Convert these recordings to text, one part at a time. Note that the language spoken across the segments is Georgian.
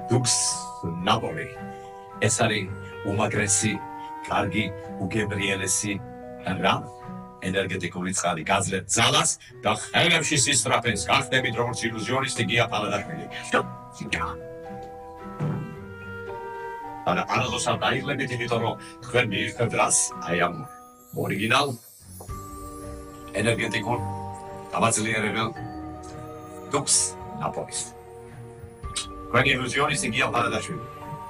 Dux Napoli. ეს არის უმაგრესი, კარგი, უგებრიელესი რა ენერგეტიკული წყალი გაძლევ ძალას და ხელებში სისწრაფეს გახდებით როგორც ილუზიონისტი გია პალადაშვილი. და არასოდეს დაიღლებით იმიტომ რომ თქვენ მიიღებთ რას აი ამ ორიგინალ ენერგეტიკულ გამაძლიერებელ Dux Napolis. Თქვენი ილუზიონისტი გია პალადაშვილი.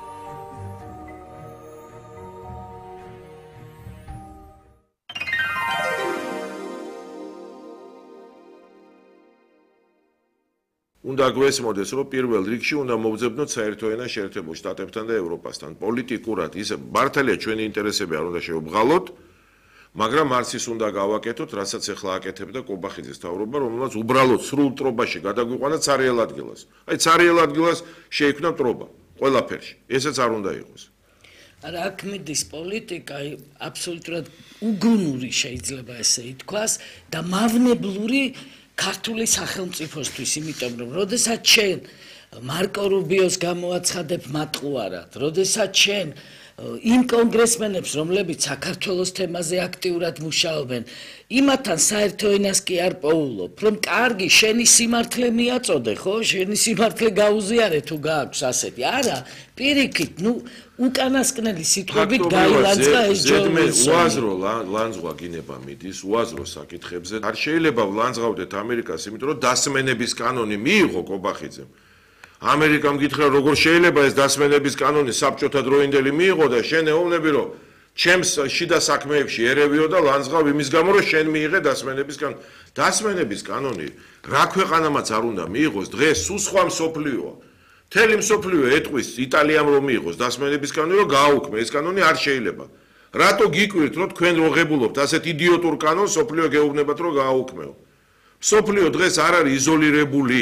უნდა გვესმოდეს, რომ პირველ რიგში უნდა მოვძებნოთ საერთო ენა შეერთებულ შტატებთან და ევროპასთან. პოლიტიკურად ისე მართალია ჩვენი ინტერესები არ უნდა შევბღალოთ, მაგრამ არც ის უნდა გავაკეთოთ, რასაც ახლა აკეთებდა კობახიძის თავრობა, რომელსაც უბრალოდ სრულ ტრობაში გადაგვიყვანა ცარიელ ადგილას. აი ცარიელ ადგილას შეიქმნა ტრობა ყველაფერში. ესეც არ უნდა იყოს. არა, აქ მიდის პოლიტიკა აბსოლუტურად უგუნური შეიძლება ესე ითქვას და მავნებლური ქართული სახელმწიფოსთვის, იმიტომ რომ როდესაც შენ მარკო რუბიოს გამოაცხადებ მატყუარად, როდესაც შენ იმ კონგრესმენებს, რომლებიც საქართველოს თემაზე აქტიურად მუშაობენ, იმათთან საერთო ენას კი არ პოულობ, რომ კარგი, შენი სიმართლე მიაწოდე, ხო? შენი სიმართლე გაუზიარე თუ გააქვს ასეთი. არა, პირიქით, უკანასკნელი სიტყვებით გაილანძღა ეს ჯორჯ უაზრო ლანძღვა გინება მიდის უაზრო საკითხებზე. არ შეიძლება ვლანძღავდეთ ამერიკას, იმიტომ რომ დასმენების კანონი მიიღო კობახიძემ. ამერიკამ გითხრა როგორ შეიძლება ეს დასმენების კანონი საბჭოთა დროინდელი მიიღო და შენ ეუბნები რომ ჩემს შიდა საქმეებში ერევიო და ლანძღავ იმის გამო რომ შენ მიიღე დასმენების კანონი. დასმენების კანონი რა ქვეყანამაც არ უნდა მიიღოს დღეს სულ სხვა მსოფლიოა. მთელი მსოფლიო ეტყვის იტალიამ რომ მიიღოს დასმენების კანონი რომ გააუქმე ეს კანონი არ შეიძლება. რატო გიკვირთ რომ თქვენ როღებულობთ ასეთ იდიოტურ კანონს მსოფლიო გეუბნებათ რომ გააუქმეო. მსოფლიო დღეს არ არის იზოლირებული.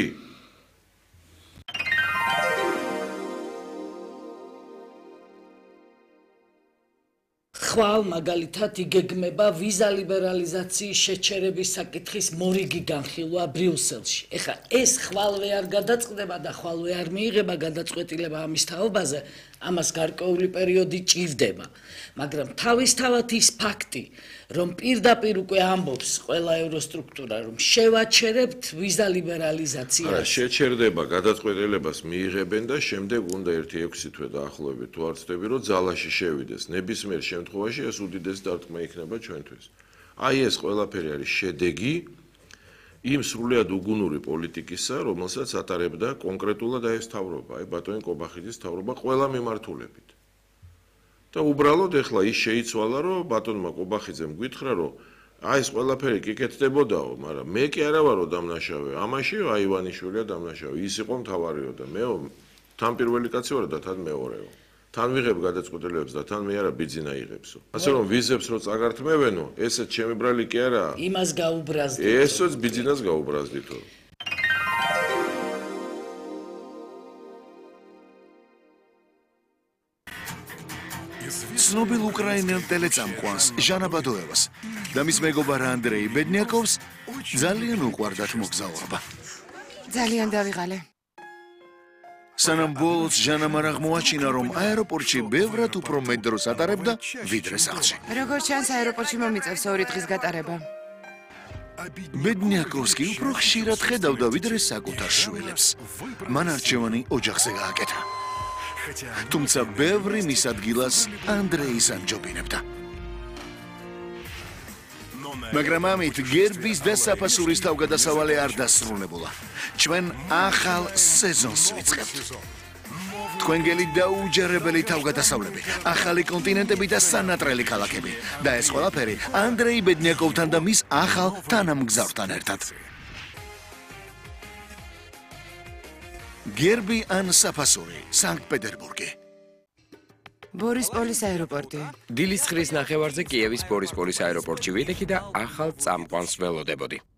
ხვალ მაგალითად იგეგმება ვიზა ლიბერალიზაციის შეჩერების საკითხის მორიგი განხილვა ბრიუსელში. ეხლა ეს ხვალვე არ გადაწყდება და ხვალვე არ მიიღება გადაწყვეტილება ამის თაობაზე, ამას გარკვეული პერიოდი ჭირდება. მაგრამ თავისთავად ის ფაქტი, რომ პირდაპირ უკვე ამბობს ყველა ევროსტრუქტურა, რომ შევაჩერებთ ვიზა ლიბერალიზაციას. არა, შეჩერდება, გადაწყვეტილებას მიიღებენ და შემდეგ უნდა 1-6 თვე დაახლოებით თუ არ ვცდები, რომ ძალაში შევიდეს. ნებისმიერ შემთხვევაში ეს უდიდესი დარტყმა იქნება ჩვენთვის. აი ეს ყველაფერი არის შედეგი იმ სრულიად უგუნური პოლიტიკისა, რომელსაც ატარებდა კონკრეტულად ეს თავრობა, აი ბატონი კობახიძის თავრობა ყველა მიმართულებით. და უბრალოდ ეხლა ის შეიცვალა, რომ ბატონმა კობახიძემ გითხრა, რომ აი ეს ყველაფერი კი კეთდებოდაო, მაგრამ მე კი არა ვარო დამნაშავე. ამაშიო აი ივანიშვილია დამნაშავე. ის იყო მთავარიო და მეო თან პირველი კაცი ვარ და თან მეორეო. თან ვიღებ გადაწყვეტილებებს და თან მე არა ბიძინა იღებსო. ასე რომ ვიზებს რო წაგართმევენო, ესეც ჩემი ბრალი კი არა. იმას გაუბრაზდით. ესეც ბიძინას გაუბრაზდითო. ცნობილ უკრაინელ ტელეწამყვანს ჟანა ბადოევას და მის მეგობარ ანდრეი ბედნიაკოვს ძალიან უყვარდათ მოგზაურობა. ძალიან დავიღალე. სანამ ბოლოს ჟანამ არ აღმოაჩინა, რომ აეროპორტში ბევრად უფრო მეტ დროს ატარებდა, ვიდრე სახლში. როგორც ჩანს, აეროპორტში მომიწევს 2 დღის გატარება. ბედნიაკოვს კი უფრო ხშირად ხედავდა, ვიდრე საკუთარ შვილებს. მან არჩევანი ოჯახზე გააკეთა. თუმცა ბევრი მის ადგილას ანდრეის ამჯობინებდა. მაგრამ ამით გერბის და საფასურის თავგადასავალი არ დასრულებულა. ჩვენ ახალ სეზონს ვიწყებთ. თქვენგელი დაუჯერებელი თავგადასავლები, ახალი კონტინენტები და სანატრელი ქალაქები. და ეს ყველაფერი ანდრეი ბედნიაკოვთან და მის ახალ თანამგზავრთან ერთად. გერბი ან საფასური, სანქტ-პეტერბურგი. ბორისპოლის აეროპორტი. დილის ხრის ნახევარზე კიევის ბორისპოლის აეროპორტში ვიდექი და ახალ წამყვანს ველოდებოდი.